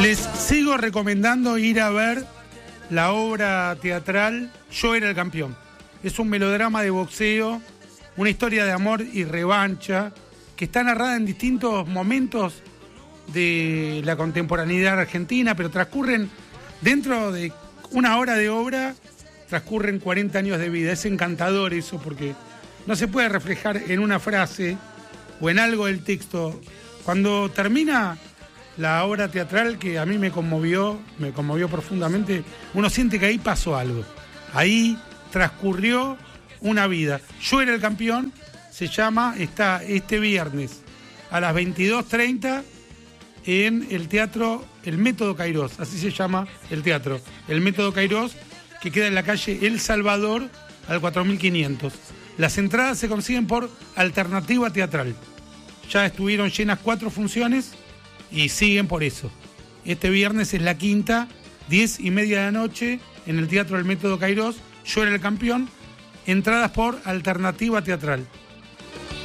Les sigo recomendando ir a ver la obra teatral Yo era el campeón. Es un melodrama de boxeo, una historia de amor y revancha que está narrada en distintos momentos de la contemporaneidad argentina, pero transcurren dentro de una hora de obra, transcurren 40 años de vida. Es encantador eso porque no se puede reflejar en una frase o en algo del texto. Cuando termina la obra teatral, que a mí me conmovió profundamente, uno siente que ahí pasó algo. Ahí transcurrió una vida. Yo era el campeón, está este viernes a las 22:30 en el teatro El Método Cairós, así se llama el teatro, El Método Cairós, que queda en la calle El Salvador al 4500. Las entradas se consiguen por Alternativa Teatral. Ya estuvieron llenas 4 funciones y siguen por eso. Este viernes es la quinta, 10:30 de la noche, en el Teatro del Método Cairós. Yo era el campeón. Entradas por Alternativa Teatral.